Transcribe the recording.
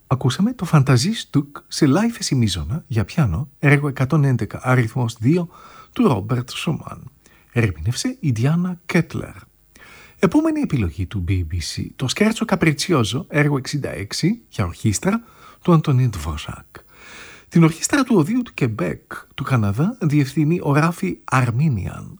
Ακούσαμε το Φανταζή Στουκ σε live εσημίζωνα για πιάνο, έργο 111 αριθμός 2 του Ρόμπερτ Σούμαν. Ερμήνευσε η Διάννα Κέτλερ. Επόμενη επιλογή του BBC, το Σκέρτσο Καπριτσιόζο, έργο 66 για ορχήστρα του Αντωνίν Ντβόζακ. Την ορχήστρα του Οδείου του Κεμπέκ του Καναδά διευθύνει ο Ράφι Αρμίνιαν.